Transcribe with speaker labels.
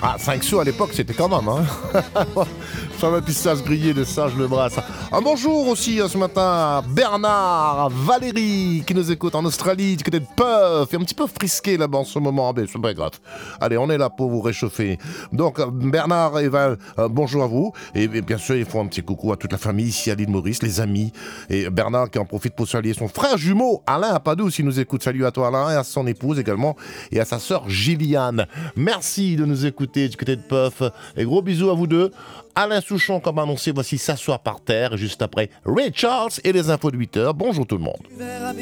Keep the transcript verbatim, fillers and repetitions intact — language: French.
Speaker 1: Ah, cinq sous à l'époque, c'était quand même, hein. Fameux pistache grillé de Serge Lebras. Un bonjour aussi hein, ce matin à Bernard, à Valérie qui nous écoute en Australie, du côté de Puff, et un petit peu frisqué là-bas en ce moment, mais c'est pas grave. Allez, on est là pour vous réchauffer. Donc Bernard et Val, euh, bonjour à vous. Et, et bien sûr, il faut un petit coucou à toute la famille ici à l'île Maurice, les amis. Et Bernard qui en profite pour saluer son frère jumeau, Alain Apadou, s'il nous écoute. Salut à toi Alain, et à son épouse également, et à sa sœur Gilliane. Merci de nous écouter du côté de Puff. Et gros bisous à vous deux. Alain Souchon, comme annoncé, voici S'asseoir par terre. Juste après Ray Charles et les infos de huit heures. Bonjour tout le monde.